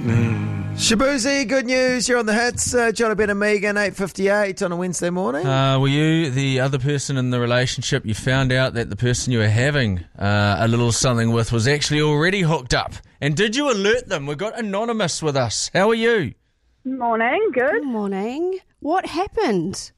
Shabuzi, good news. You're on the hits. John, Ben and Megan, 8:58 on a Wednesday morning. Were you the other person in the relationship? You found out that the person you were having a little something with was actually already hooked up. And did you alert them? We've got Anonymous with us. How are you? Morning, good. Good morning. What happened?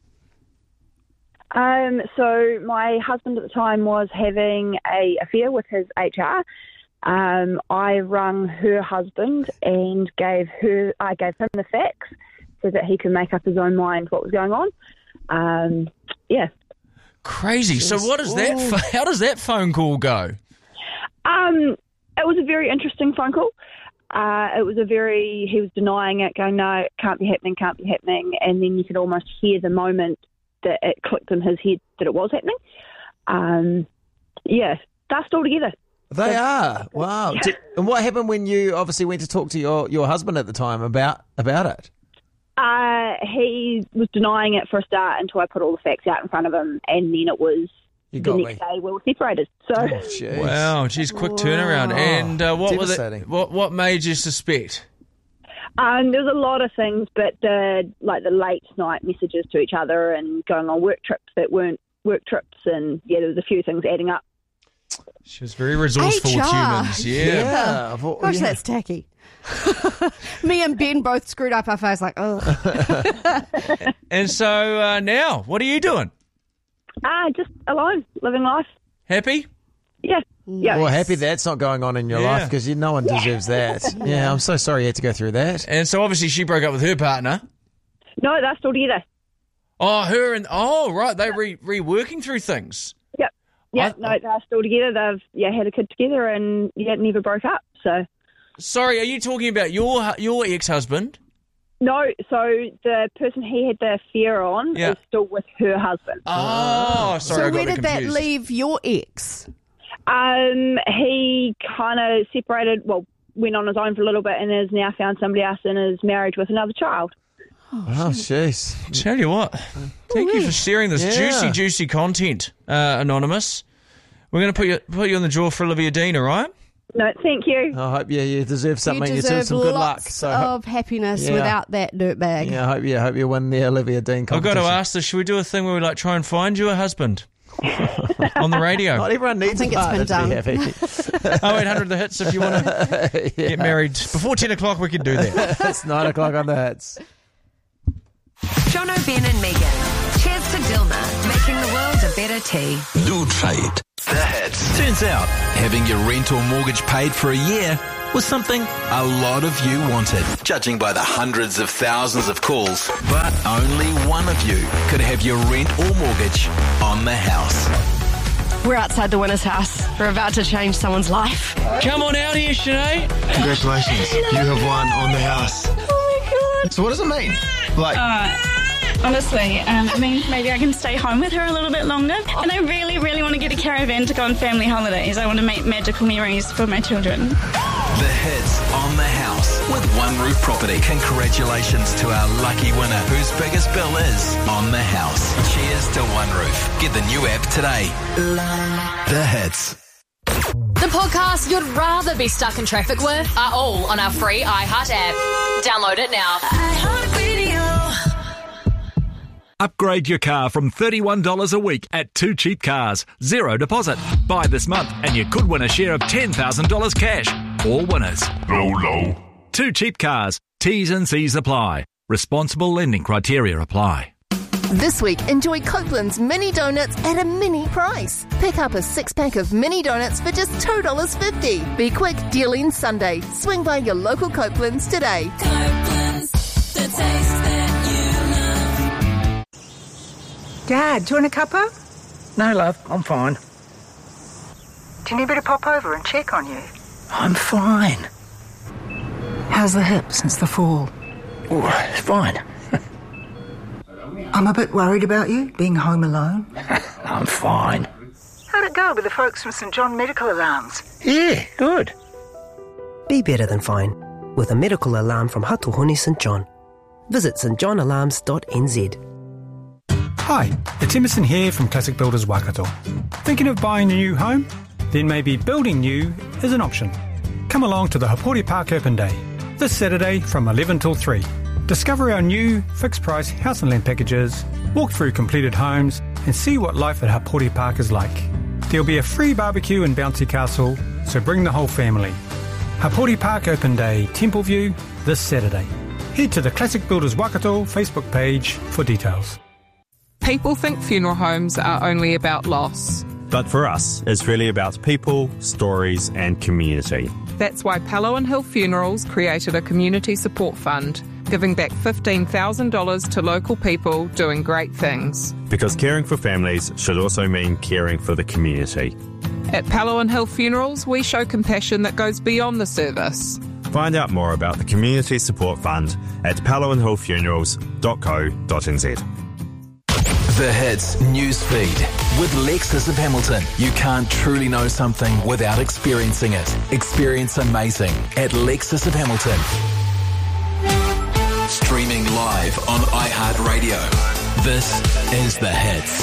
So my husband at the time was having an affair with his HR. I rang her husband and gave him the facts so that he could make up his own mind what was going on. Crazy. So what is that? How does that phone call go? It was a very interesting phone call. He was denying it, going, no, it can't be happening. And then you could almost hear the moment that it clicked in his head that it was happening. They're still together. They are. Wow. Yeah. And what happened when you obviously went to talk to your husband at the time about it? He was denying it for a start until I put all the facts out in front of him, and then it was You the got next me. day we were separated. So Jeez. Wow, geez, quick turnaround. And what was it? Devastating. What made you suspect? there was a lot of things, but the late night messages to each other and going on work trips that weren't work trips, and there was a few things adding up. She was very resourceful with HR. humans. Yeah. Gosh, that's tacky. Me and Ben both screwed up our face like, ugh. And so now, what are you doing? Just alone, living life. Happy? Yeah. Yeah. Well, happy that's not going on in your Yeah. life because no one deserves that. Yeah, I'm so sorry you had to go through that. And so obviously she broke up with her partner. No, they're still together. Oh, her and... Oh, right, they reworking through things. Yep. Yeah, they're still together. They've had a kid together and never broke up. So Sorry, are you talking about your ex-husband? no, so the person he had the affair on Yeah. is still with her husband. Oh, sorry, I So got where a bit did that confused. leave your ex? He kind of separated, went on his own for a little bit and has now found somebody else and is married with another child. Oh, jeez. Tell you what, thank you for sharing this Yeah. juicy content, Anonymous. We're going to put you on the draw for Olivia Dean, all right? No, thank you. I hope you deserve something. You You deserve deserve some good luck. lots So of happiness Yeah. without that dirtbag. I hope you win the Olivia Dean I've competition. got to ask this, should we do a thing where we try and find you a husband on the radio? Not everyone needs think a it's partner been to be happy. 0800 The Hits if you want to get married. Before 10 o'clock we could do that. It's 9 o'clock on the hits. Jono, Ben and Megan. Cheers to Dilma, making the world a better tea. New trade. The hits. Turns out, having your rent or mortgage paid for a year was something a lot of you wanted, judging by the hundreds of thousands of calls. But only one of you could have your rent or mortgage on the house. We're outside the winner's house. We're about to change someone's life. Come on out here, Sinead. Congratulations, you have won on the house. Oh my God. So what does it mean? Honestly, it means maybe I can stay home with her a little bit longer. And I really, really want to get a caravan to go on family holidays. I want to make magical memories for my children. The hits on the house with One Roof Property. Congratulations to our lucky winner whose biggest bill is on the house. Cheers to One Roof. Get the new app today. The hits. The podcasts you'd rather be stuck in traffic with are all on our free iHeart app. Download it now. Upgrade your car from $31 a week at Two Cheap Cars. Zero deposit. Buy this month and you could win a share of $10,000 cash. All winners. Low. Two Cheap Cars. T's and C's apply. Responsible lending criteria apply. This week, enjoy Copeland's mini donuts at a mini price. Pick up a 6-pack of mini donuts for just $2.50. Be quick, deal ends Sunday. Swing by your local Copeland's today. Copeland's, the taste that you love. Dad, do you want a cuppa? No, love, I'm fine. Do you need me to pop over and check on you? I'm fine. How's the hip since the fall? Oh, it's fine. I'm a bit worried about you, being home alone. I'm fine. How'd it go with the folks from St John Medical Alarms? Yeah, good. Be better than fine with a medical alarm from Hatuhuni St John. Visit stjohnalarms.nz. Hi, it's Emerson here from Classic Builders Waikato. Thinking of buying a new home? Then maybe building new is an option. Come along to the Hapori Park Open Day. this Saturday from 11 till 3. Discover our new fixed-price house and land packages, walk through completed homes and see what life at Hapori Park is like. There'll be a free barbecue in Bouncy Castle, so bring the whole family. Hapori Park Open Day, Templeview, this Saturday. Head to the Classic Builders Waikato Facebook page for details. People think funeral homes are only about loss. But for us, it's really about people, stories and community. That's why Palawan Hill Funerals created a community support fund, giving back $15,000 to local people doing great things. Because caring for families should also mean caring for the community. At Palawan Hill Funerals, we show compassion that goes beyond the service. Find out more about the Community Support Fund at palawanhillfunerals.co.nz. The Hits News Feed with Lexus of Hamilton. You can't truly know something without experiencing it. Experience amazing at Lexus of Hamilton. Streaming live on iHeartRadio. This is The Hits.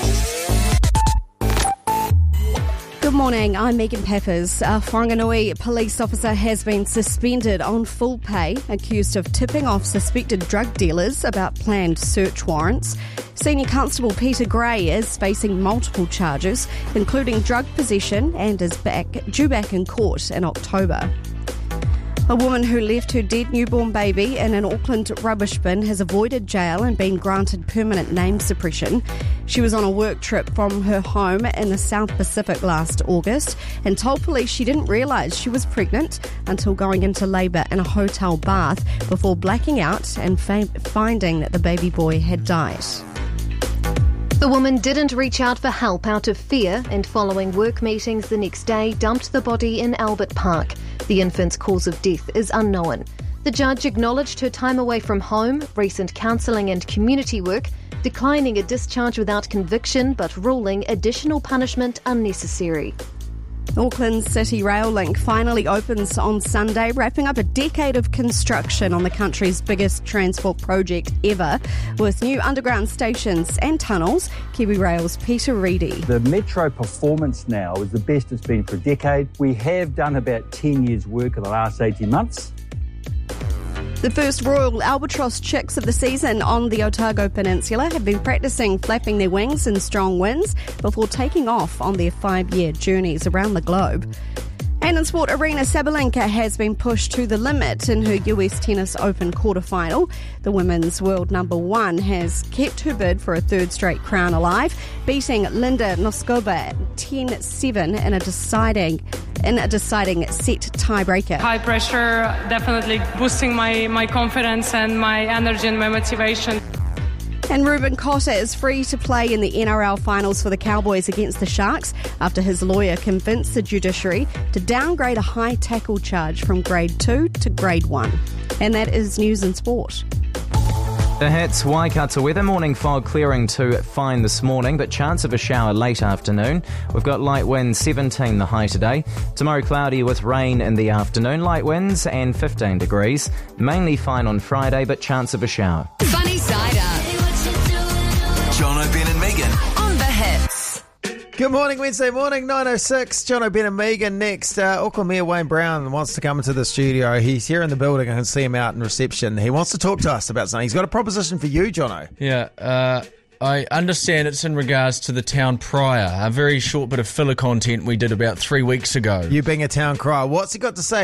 Good morning, I'm Megan Peppers. A Whanganui police officer has been suspended on full pay, accused of tipping off suspected drug dealers about planned search warrants. Senior Constable Peter Gray is facing multiple charges, including drug possession, and is due back in court in October. A woman who left her dead newborn baby in an Auckland rubbish bin has avoided jail and been granted permanent name suppression. She was on a work trip from her home in the South Pacific last August and told police she didn't realise she was pregnant until going into labour in a hotel bath before blacking out and finding that the baby boy had died. The woman didn't reach out for help out of fear and following work meetings the next day dumped the body in Albert Park. The infant's cause of death is unknown. The judge acknowledged her time away from home, recent counselling and community work, declining a discharge without conviction but ruling additional punishment unnecessary. Auckland's City Rail Link finally opens on Sunday, wrapping up a decade of construction on the country's biggest transport project ever. With new underground stations and tunnels, Kiwi Rail's Peter Reedy. The Metro performance now is the best it's been for a decade. We have done about 10 years' work in the last 18 months. The first Royal Albatross chicks of the season on the Otago Peninsula have been practicing flapping their wings in strong winds before taking off on their 5-year journeys around the globe. And in sport, Arena Sabalenka has been pushed to the limit in her US Tennis Open quarterfinal. The women's world number one has kept her bid for a third straight crown alive, beating Linda Noskova 10-7 in a deciding set tiebreaker. High pressure, definitely boosting my confidence and my energy and my motivation. And Ruben Cotter is free to play in the NRL finals for the Cowboys against the Sharks after his lawyer convinced the judiciary to downgrade a high tackle charge from grade 2 to grade 1. And that is news and sport. The Hits Waikato weather. Morning fog clearing to fine this morning, but chance of a shower late afternoon. We've got light winds, 17 the high today. Tomorrow cloudy with rain in the afternoon, light winds and 15 degrees. Mainly fine on Friday, but chance of a shower. Funny Side Up. Jono, Ben and Megan on The Hits. Good morning, Wednesday morning, 9:06. Jono, Ben and Megan next. Auckland Mayor Wayne Brown wants to come into the studio. He's here in the building. I can see him out in reception. He wants to talk to us about something. He's got a proposition for you, Jono. Yeah, I understand it's in regards to the town crier, a very short bit of filler content we did about 3 weeks ago. You being a town crier. What's he got to say?